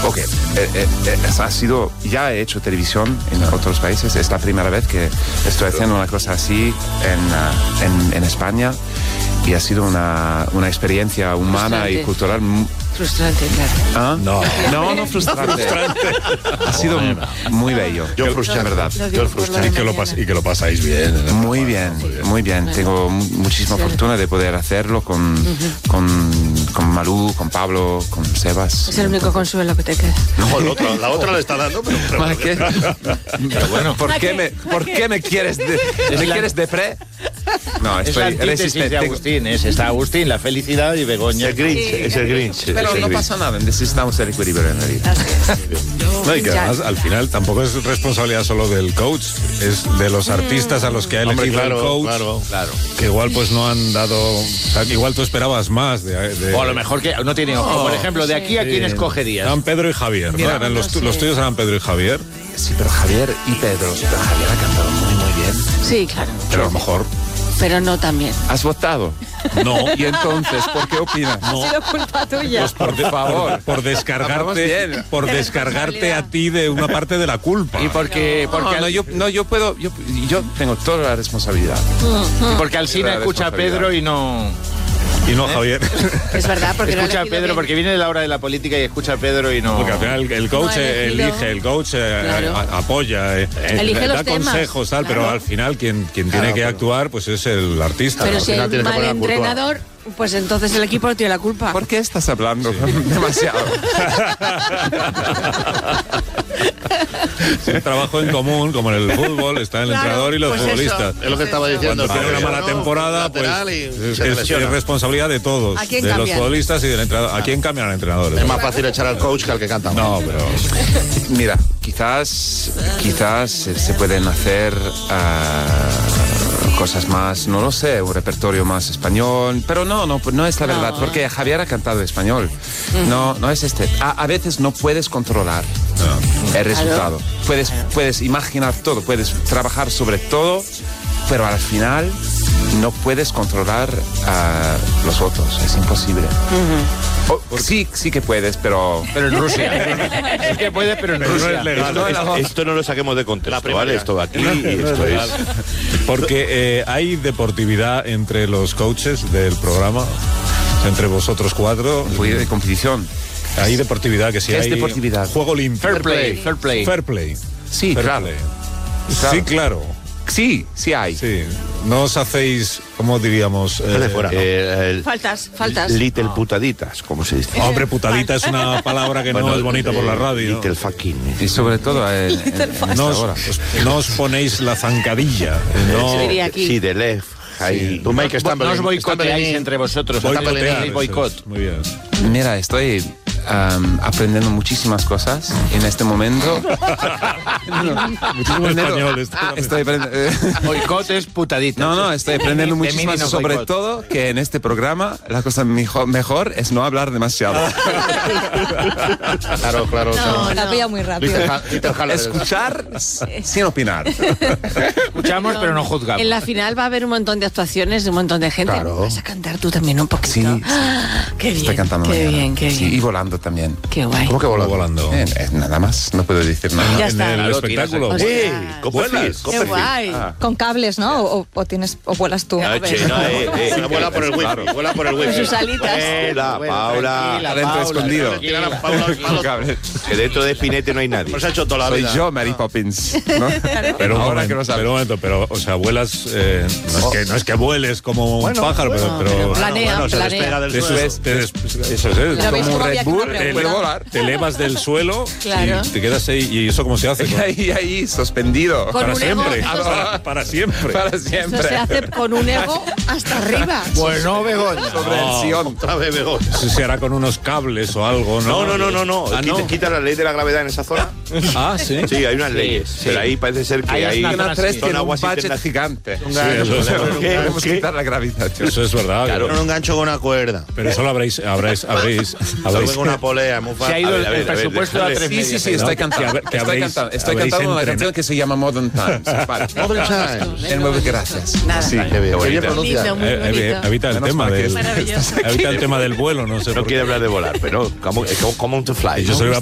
Ok, ya he hecho televisión en otros países. Es la primera vez que estoy haciendo una cosa así en España, y ha sido una experiencia humana y cultural. Frustrante, claro. ¿Ah? No frustrante. Ha sido muy bello. Yo frustrante, verdad. Y que lo pasáis bien. Muy bien. Tengo muchísima fortuna de poder hacerlo con Malú, con Pablo, con Sebas. Es el único consuelo que te queda. No, la otra le está dando, pero ¿Qué? Pero bueno, ¿por qué me quieres depre? No, estoy resistente. De Agustín, está Agustín, la felicidad, y Begoña. Es el Grinch. Pero no pasa nada, necesitamos el equilibrio en la vida. No, y que además al final tampoco es responsabilidad solo del coach, es de los artistas a los que ha elegido el coach. Claro. Que igual pues no han dado, o sea, que igual tú esperabas más de O a lo mejor que no tiene ojo. Por ejemplo, de aquí a quién escogerías. Eran Pedro y Javier, Mira, ¿no? Los tuyos eran Pedro y Javier. Sí, pero Javier y Pedro. Pero Javier ha cantado muy bien. Sí, claro. Pero a lo mejor Pero no también. ¿Has votado? no. Y entonces, ¿por qué opinas? Ha sido culpa tuya. Pues por favor, por descargarte a ti de una parte de la culpa. Y porque yo tengo toda la responsabilidad. porque Alsina escucha a Pedro y no Javier. Es verdad, porque escucha no a Pedro, porque viene de la hora de la política y escucha a Pedro y no. Porque al final el coach elige, el coach apoya, elige da los temas. consejos, tal, pero al final quien tiene que actuar pues es el artista. Pero ¿no? si hay un mal entrenador, pues entonces el equipo no tiene la culpa. ¿Por qué estás hablando demasiado? Es un trabajo en común, como en el fútbol, está el entrenador y los futbolistas. Es lo que estaba diciendo. Cuando tiene una mala temporada, pues es responsabilidad de todos, de los futbolistas y del entrenador. ¿A quién cambian al entrenador? Es más fácil echar al coach que al que canta. No, pero Mira, quizás se pueden hacer cosas más, no lo sé, un repertorio más español, pero no es la verdad, porque Javier ha cantado español. No es este. A veces no puedes controlar el resultado. Puedes imaginar todo, puedes trabajar sobre todo, pero al final no puedes controlar a los otros, es imposible. Sí que puedes, pero en Rusia. Sí que puede, pero en Rusia. no es legal. Esto no lo saquemos de contexto, ¿vale? Esto de aquí y esto es... Porque hay deportividad entre los coaches del programa, entre vosotros cuatro. un poquito de competición. Hay deportividad, que sí. ¿Qué es hay deportividad? Juego limpio. Fair play. Fair play. Sí, Fair claro. play. Claro. Sí, claro. Sí hay. Sí. No os hacéis, ¿cómo diríamos? Faltas. Little putaditas, como se dice. Hombre, putadita es una palabra que no es bonita por la radio. Little fucking. Y sobre todo en No os ponéis la zancadilla. No. Diría aquí. Sí, de left. Ahí. No os boicoteáis entre vosotros. Boicotear, Boicot. eso es. Muy bien. Mira, estoy aprendiendo muchísimas cosas en este momento. Muchísimo español. Estoy aprendiendo. Boicot es putadita. No, estoy aprendiendo De muchísimas, mínimo sobre boicot. todo que en este programa la cosa mejor es no hablar demasiado. Claro. No, la pilla muy rápido. Escuchar sin opinar. Escuchamos, pero no juzgamos. En la final va a haber un montón de actuaciones de un montón de gente. Claro. Vas a cantar tú también un poquito. Sí. Qué bien. Estoy cantando Qué mañana. bien. Sí, y volando también. Qué guay. ¿Cómo que Volando. Nada más, no puedo decir nada. Ya En está. el Claro, espectáculo. tiras aquí. ¿Vuelas? Qué guay. Con cables, ¿no? O vuelas tú. Vuela por el wifi. Vuela por el wifi. Con sus alitas. Paula. Adentro escondido. Que dentro de Spinete no hay nadie. Hemos hecho toda la Soy vida. yo, Mary Poppins, ¿no? Pero un Ahora que lo sabes. momento, o sea, vuelas, no es que vueles como un pájaro, pero Planea. Se despega del eso suelo. es, Pero veis Como cómo había Red que Bull, una puede pregunta. volar. te elevas del suelo Claro. y te quedas ahí. ¿Y eso cómo se hace? Ahí, suspendido. Con Para un ego. siempre. Ah, Para siempre. Para Eso siempre. se hace con un ego hasta arriba. Bueno, Begoña. Sobre el Sion. Otra vez, Begoña. Eso se hará con unos cables o algo, ¿no? No. Ah, ¿no? Quita la ley de la gravedad en esa zona. Ah, sí. Sí, hay unas leyes. sí. Pero ahí parece ser que Ahí es hay una Zona 3 son tiene un aguas budget internacionales. gigante. Sí, eso es verdad. Podemos quitar la gravedad. Eso es verdad. Claro. Con un gancho con una cuerda. Pero eso lo habréis Con una polea, muy Se fácil. ha ido el A ver, presupuesto a déjale. 3 Sí, medias. estoy cantando. que habréis Estoy cantando una entrenado. canción que se llama Modern Times. Vale. Modern Times. De nuevo, gracias. Nada. Sí. Qué bien Lindo, pronunciado. muy bonito. Evita el Menos tema mal que del es maravilloso. evita el tema del vuelo, no sé No por qué. quiere hablar de volar, pero como on to fly. Yo ¿no? soy